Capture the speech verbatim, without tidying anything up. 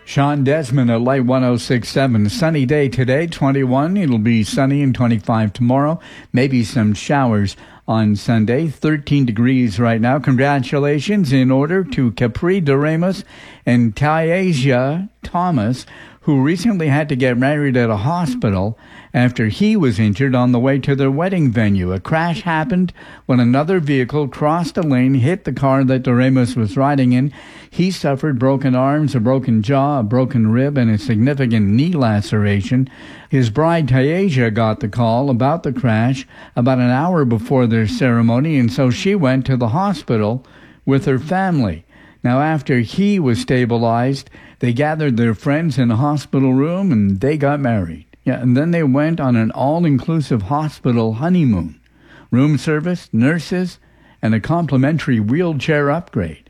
Sean Desmond at Light one oh six point seven. Sunny day today, twenty-one. It'll be sunny and twenty-five tomorrow. Maybe some showers on Sunday. thirteen degrees right now. Congratulations in order to Capri Doremus and Tayasia Thomas, who recently had to get married at a hospital after he was injured on the way to their wedding venue. A crash happened when another vehicle crossed a lane, hit the car that Doremus was riding in. He suffered broken arms, a broken jaw, a broken rib, and a significant knee laceration. His bride, Tayasia, got the call about the crash about an hour before their ceremony, and so she went to the hospital with her family. Now, after he was stabilized, they gathered their friends in a hospital room and they got married. Yeah, and then they went on an all-inclusive hospital honeymoon. Room service, nurses, and a complimentary wheelchair upgrade.